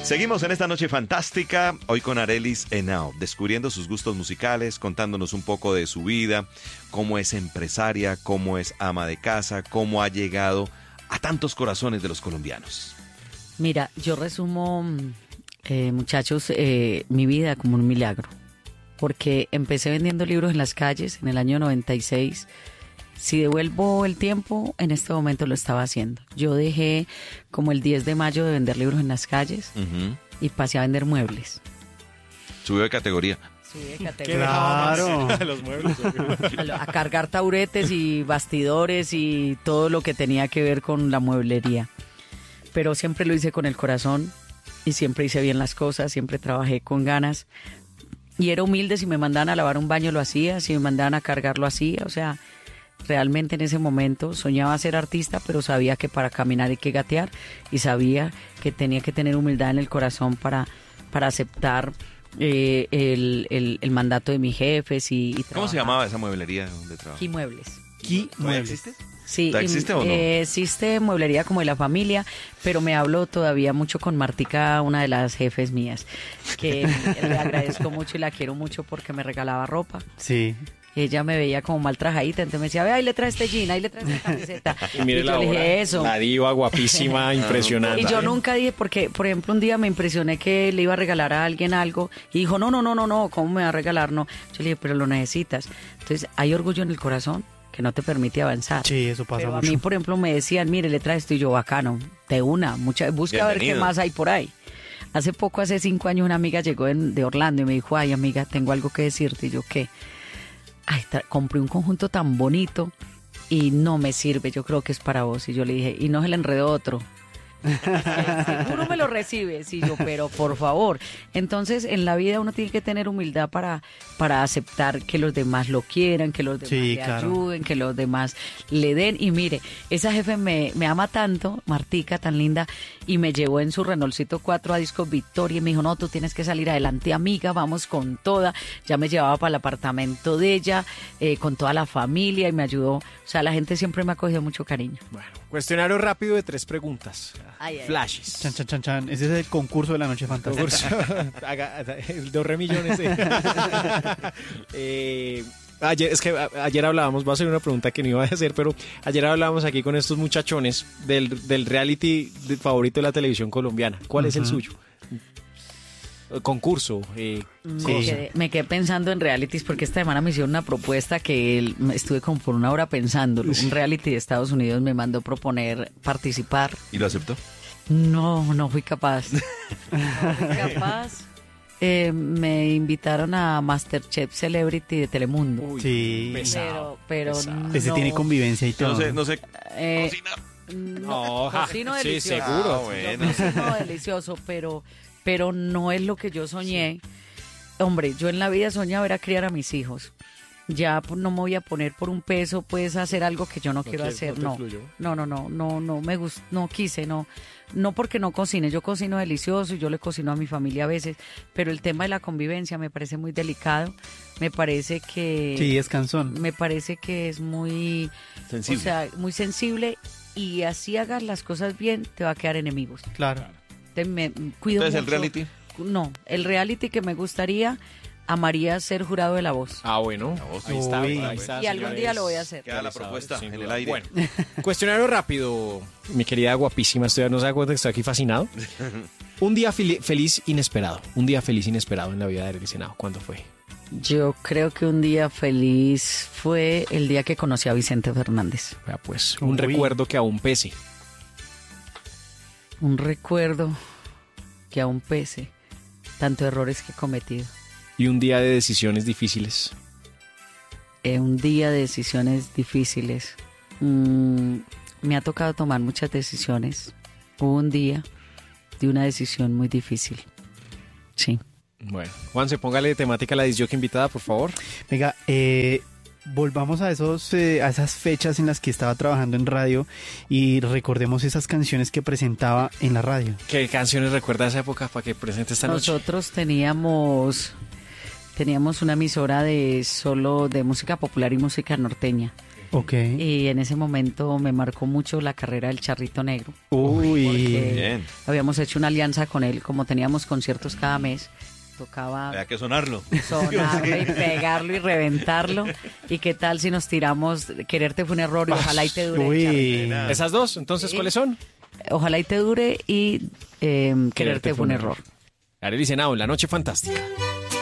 Seguimos en esta noche fantástica, hoy con Arelis Henao, descubriendo sus gustos musicales, contándonos un poco de su vida, cómo es empresaria, cómo es ama de casa, cómo ha llegado a tantos corazones de los colombianos. Mira, yo resumo, muchachos, mi vida como un milagro, porque empecé vendiendo libros en las calles en el año 96. Si devuelvo el tiempo, en este momento lo estaba haciendo. Yo dejé como el 10 de mayo de vender libros en las calles y pasé a vender muebles. Subió de categoría. Subí de categoría. Claro. Los muebles. A cargar taburetes y bastidores y todo lo que tenía que ver con la mueblería. Pero siempre lo hice con el corazón y siempre hice bien las cosas, siempre trabajé con ganas. Y era humilde, si me mandaban a lavar un baño lo hacía, si me mandaban a cargar lo hacía, o sea... Realmente en ese momento soñaba ser artista, pero sabía que para caminar hay que gatear y sabía que tenía que tener humildad en el corazón para aceptar el mandato de mis jefes y ¿Cómo se llamaba esa mueblería donde trabajaba? Qui Muebles. ¿Todavía existe? Sí, ¿Todavía existe o no? Existe mueblería como de la familia, pero me hablo todavía mucho con Martica, una de las jefes mías, que le agradezco mucho y la quiero mucho porque me regalaba ropa. Sí. Ella me veía como mal trajadita, entonces me decía, ve, ahí le trae este jean, ahí le trae esta camiseta. Y mire yo la le obra, dije eso. la diva guapísima, impresionante. Y yo nunca dije, porque, por ejemplo, un día me impresioné que le iba a regalar a alguien algo y dijo, no, ¿cómo me va a regalar? No. Yo le dije, pero lo necesitas. Entonces, hay orgullo en el corazón que no te permite avanzar. Sí, eso pasa pero mucho. a mí, por ejemplo, me decían, mire, le trae esto y yo, bacano, busca a ver qué más hay por ahí. Hace 5 años, una amiga llegó de Orlando y me dijo, ay, amiga, tengo algo que decirte. Y yo, ¿qué? Ay, compré un conjunto tan bonito y no me sirve, yo creo que es para vos. Y yo le dije, y no se le enredó otro. Seguro me lo recibes. Y yo, pero por favor. Entonces, en la vida uno tiene que tener humildad para aceptar que los demás lo quieran, que los demás le ayuden, que los demás le den. Y mire, esa jefe me ama tanto, Martica, tan linda, y me llevó en su Renaultcito 4 a Discos Victoria y me dijo, no, tú tienes que salir adelante, amiga, vamos con toda. Ya me llevaba para el apartamento de ella, con toda la familia y me ayudó. O sea, la gente siempre me ha cogido mucho cariño. Bueno, cuestionario rápido de 3 preguntas. Flashes. Chan, chan, chan, chan. Ese es el concurso de la noche fantástica. El de 2 millones. Ayer hablábamos, voy a hacer una pregunta que no iba a hacer, pero ayer hablábamos aquí con estos muchachones del reality favorito de la televisión colombiana. ¿Cuál es el suyo? Concurso. Me quedé pensando en realities porque esta semana me hicieron una propuesta que estuve como por 1 hora pensándolo. Un reality de Estados Unidos me mandó proponer participar. ¿Y lo aceptó? No fui capaz. No fui capaz. Me invitaron a Masterchef Celebrity de Telemundo. Uy, sí. Pero no. Ese tiene convivencia y todo. No sé. Cocinar. No, cocino sí, delicioso. seguro. Bueno. Cocino delicioso, pero no es lo que yo soñé. Hombre, yo en la vida soñaba era criar a mis hijos. Ya no me voy a poner por un peso, pues, a hacer algo que yo no quiero hacer. No me gustó, no quise, no porque no cocine. Yo cocino delicioso y yo le cocino a mi familia a veces, pero el tema de la convivencia me parece muy delicado. Me parece que... Sí, es cansón. Me parece que es muy... Sensible. O sea, muy sensible y así hagas las cosas bien, te va a quedar enemigos. Claro. Me cuido Entonces, mucho. ¿el reality? No, el reality que me gustaría, amaría ser jurado de La Voz. Bueno, ahí está. Uy. Ahí está, Y algún señores. día lo voy a hacer. Queda la propuesta Sin en duda. el aire. Bueno, cuestionario rápido, mi querida guapísima, no se da cuenta que estoy aquí fascinado. Un día feliz inesperado, en la vida de Arelis Henao, ¿cuándo fue? Yo creo que un día feliz fue el día que conocí a Vicente Fernández. Vea, pues, un Uy. recuerdo que aún pese. Un recuerdo que aún pese tantos errores que he cometido. Y un día de decisiones difíciles. Un día de decisiones difíciles. Me ha tocado tomar muchas decisiones. Hubo un día de una decisión muy difícil. Sí. Bueno, Juanse, póngale temática a la disc invitada, por favor. Venga, volvamos a esas fechas en las que estaba trabajando en radio y recordemos esas canciones que presentaba en la radio. ¿Qué canciones recuerda esa época para que presente esta noche? Nosotros teníamos una emisora de música popular y música norteña. Ok. Y en ese momento me marcó mucho la carrera del Charrito Negro. Uy. Bien. Habíamos hecho una alianza con él, como teníamos conciertos cada mes, tocaba Había que sonarlo. sonarlo y pegarlo y reventarlo. ¿Y qué tal si nos tiramos Quererte fue un error y Ojalá y te dure? Uy. Esas dos, entonces, Sí. ¿cuáles son? Ojalá y te dure y Quererte fue un error. Arelis Henao, La Noche Fantástica.